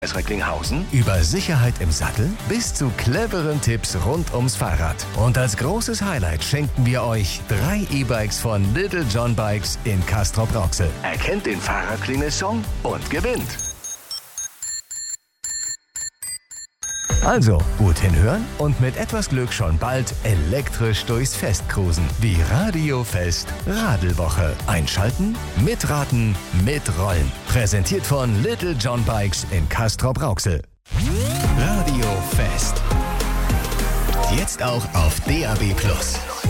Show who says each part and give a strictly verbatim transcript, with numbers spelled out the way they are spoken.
Speaker 1: Recklinghausen über Sicherheit im Sattel bis zu cleveren Tipps rund ums Fahrrad. Und als großes Highlight schenken wir euch drei E-Bikes von Little John Bikes in Castrop-Rauxel. Erkennt den Fahrerklingel-Song und gewinnt. Also, gut hinhören und mit etwas Glück schon bald elektrisch durchs Fest cruisen. Die Radio Fest Radelwoche. Einschalten, mitraten, mitrollen. Präsentiert von Little John Bikes in Castrop-Rauxel. Radio Fest. Jetzt auch auf D A B Plus.